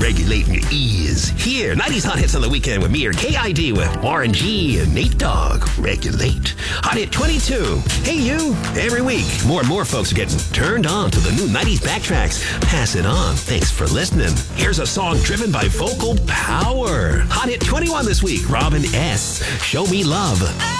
regulating your ears. Here, 90s Hot Hits on the Weekend with me or KID with Warren G and Nate Dogg. Regulate. Hot Hit 22. Hey, you. Every week, more and more folks are getting turned on to the new 90s backtracks. Pass it on. Thanks for listening. Here's a song driven by vocal power. Hot Hit 21 this week. Robin S. Show Me Love.